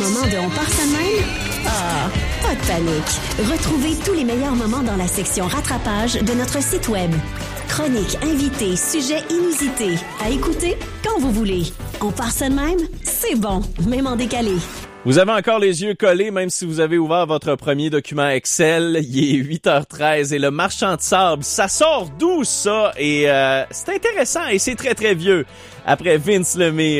moment de On part ça de même? Ah, pas de panique. Retrouvez tous les meilleurs moments dans la section rattrapage de notre site web. Chroniques, invités, sujets inusités. À écouter quand vous voulez. On part ça de même? C'est bon, même en décalé. Vous avez encore les yeux collés, même si vous avez ouvert votre premier document Excel. Il est 8h13 et le marchand de sable, ça sort d'où ça? Et c'est intéressant et c'est très très vieux. Après Vince Lemay,